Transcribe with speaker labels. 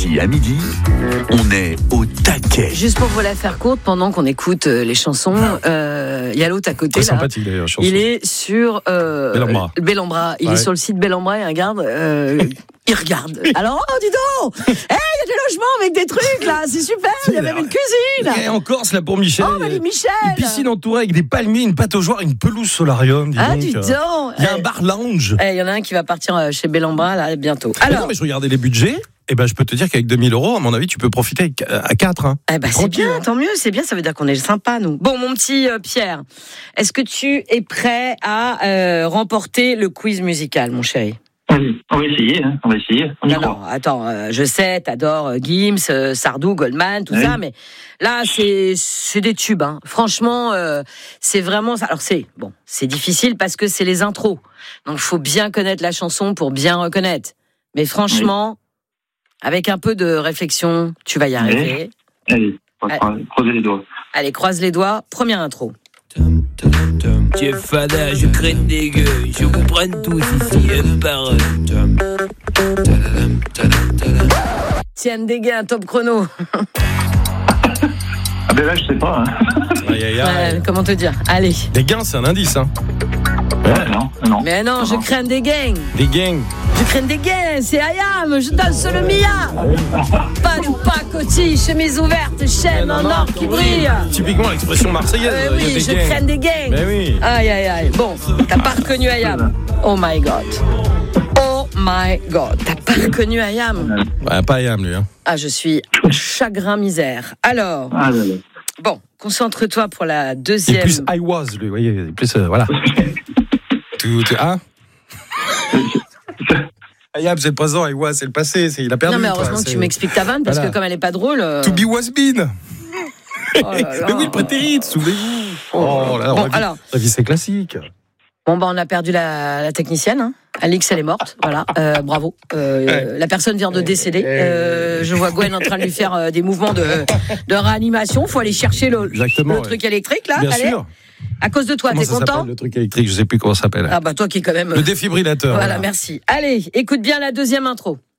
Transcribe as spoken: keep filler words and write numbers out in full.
Speaker 1: Ici, à midi, on est au taquet.
Speaker 2: Juste pour vous la faire courte, pendant qu'on écoute euh, les chansons, il euh, y a l'autre à côté.
Speaker 3: Très
Speaker 2: là.
Speaker 3: sympathique d'ailleurs, chanson.
Speaker 2: Il est sur euh,
Speaker 3: Bellambra.
Speaker 2: Bellambra. Il
Speaker 3: Ouais.
Speaker 2: est sur le site Bellambra et regarde. Euh, il regarde. Alors, oh, dis donc, il hey, y a des logements avec des trucs là, c'est super. Il y a même une cuisine.
Speaker 3: Et en Corse, là pour Michel.
Speaker 2: Oh, bah, dis Michel.
Speaker 3: Une piscine entourée avec des palmiers, une pataugeoire, une pelouse solarium. Dis
Speaker 2: Ah,
Speaker 3: donc.
Speaker 2: dis donc.
Speaker 3: Il y a un
Speaker 2: Eh,
Speaker 3: bar lounge.
Speaker 2: eh, Il y en a un qui va partir euh, chez Bellambra là bientôt.
Speaker 3: Mais
Speaker 2: Alors,
Speaker 3: non, mais je regardais les budgets. Et ben, je peux te dire qu'avec deux mille euros, à mon avis, tu peux profiter avec- à quatre. Hein.
Speaker 2: eh ben, c'est
Speaker 3: Tranquille,
Speaker 2: bien,
Speaker 3: hein.
Speaker 2: tant mieux, c'est bien, ça veut dire qu'on est sympa, nous. Bon, mon petit euh, Pierre, est-ce que tu es prêt à euh, remporter le quiz musical, mon chéri?
Speaker 4: Allez, on va essayer, hein, on va essayer. On y
Speaker 2: Non,
Speaker 4: croit.
Speaker 2: non, attends, euh, je sais, t'adores euh, Gims, euh, Sardou, Goldman, tout
Speaker 4: Oui.
Speaker 2: ça, mais là, c'est c'est des tubes. Hein. Franchement, euh, c'est vraiment ça. Alors, c'est bon, c'est difficile parce que c'est les intros. Donc, il faut bien connaître la chanson pour bien reconnaître. Mais franchement, avec un peu de réflexion, tu vas y arriver.
Speaker 4: Allez, on va
Speaker 2: Allez.
Speaker 4: croiser les doigts.
Speaker 2: Allez, croise les doigts. Première intro.
Speaker 5: Jeff Fada, je craigne des gueules, je vous prenne tous ici, un par un.
Speaker 2: Tiens, dégain, un top chrono.
Speaker 4: Ah ben là, je sais pas. Hein.
Speaker 3: Aïe, aïe, aïe.
Speaker 2: Euh, comment te dire? Allez.
Speaker 3: Des gains, c'est un indice. Hein.
Speaker 4: Ouais, non, non.
Speaker 2: Mais non, je crains des gangs.
Speaker 3: Des gangs.
Speaker 2: Je crains des gangs, c'est Ayam, je danse le Mia. Pas de pacotille, chemise ouverte, chaîne en or qui brille.
Speaker 3: Typiquement l'expression marseillaise.
Speaker 2: Euh,
Speaker 3: il y a
Speaker 2: oui,
Speaker 3: des
Speaker 2: je
Speaker 3: gangs.
Speaker 2: crains des gangs.
Speaker 3: Mais oui.
Speaker 2: Aïe, aïe, aïe. Bon, t'as pas reconnu Ayam. Oh my God. Oh my God. T'as pas reconnu Ayam.
Speaker 3: Ouais, pas Ayam, lui. Hein.
Speaker 2: Ah, je suis chagrin misère. Alors,
Speaker 4: Ah là là.
Speaker 2: bon, concentre-toi pour la
Speaker 3: C'est
Speaker 2: deuxième.
Speaker 3: plus I was, lui. Vous voyez, c'est plus. Euh, voilà. tout, tout, hein Ayam, c'est le présent. I was, c'est le passé. C'est, il a perdu.
Speaker 2: Non, mais
Speaker 3: quoi,
Speaker 2: heureusement que
Speaker 3: c'est-
Speaker 2: tu m'expliques ta vanne parce
Speaker 3: Voilà.
Speaker 2: que comme elle est pas drôle. euh,
Speaker 3: To be was been.
Speaker 2: oh là là.
Speaker 3: Mais oui, le prétérite, souvenez-vous. Oh, là,
Speaker 2: Bon,
Speaker 3: la vie,
Speaker 2: alors.
Speaker 3: la vie, c'est classique.
Speaker 2: Bon, bah, on a perdu la, la technicienne. Hein. Alix, elle est morte. Voilà. Euh, bravo. Euh,
Speaker 3: Ouais.
Speaker 2: La personne vient de décéder. Euh, je vois Gwen en train de lui faire euh, des mouvements de, de réanimation. Faut aller chercher le,
Speaker 3: Exactement,
Speaker 2: le
Speaker 3: ouais.
Speaker 2: truc électrique, là.
Speaker 3: Bien
Speaker 2: Allez.
Speaker 3: sûr.
Speaker 2: À cause de toi,
Speaker 3: Comment
Speaker 2: t'es
Speaker 3: ça
Speaker 2: content?
Speaker 3: s'appelle, le truc électrique, je sais plus comment ça s'appelle.
Speaker 2: Ah, bah, toi qui est quand même.
Speaker 3: Le défibrillateur.
Speaker 2: Voilà, merci. Allez, écoute bien la deuxième intro.